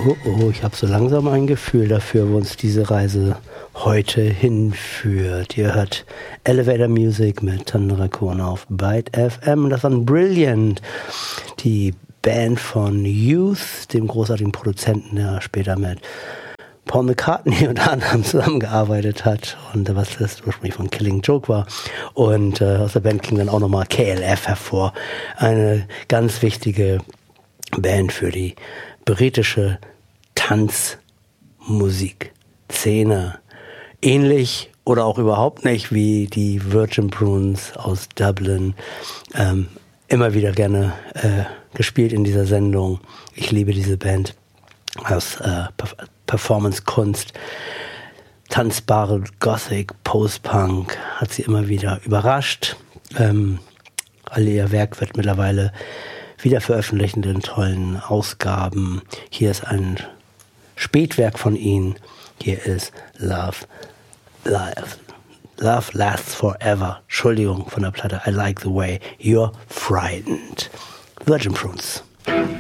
Oh, ich habe so langsam ein Gefühl dafür, wo uns diese Reise heute hinführt. Ihr hört Elevator Music mit Tundra Kohn auf Byte FM und das war Brilliant, die Band von Youth, dem großartigen Produzenten, der später mit Paul McCartney unter anderem zusammengearbeitet hat und was das ursprünglich von Killing Joke war. Und aus der Band ging dann auch nochmal KLF hervor. Eine ganz wichtige Band für die britische Tanzmusik-Szene. Ähnlich oder auch überhaupt nicht wie die Virgin Prunes aus Dublin. Immer wieder gerne gespielt in dieser Sendung. Ich liebe diese Band aus Performance-Kunst. Tanzbare Gothic, Post-Punk hat sie immer wieder überrascht. All ihr Werk wird mittlerweile wieder veröffentlicht in tollen Ausgaben. Hier ist ein Spätwerk von ihnen. Hier ist Love Lasts Forever. Entschuldigung von der Platte. I like the way you're frightened. Virgin Prunes.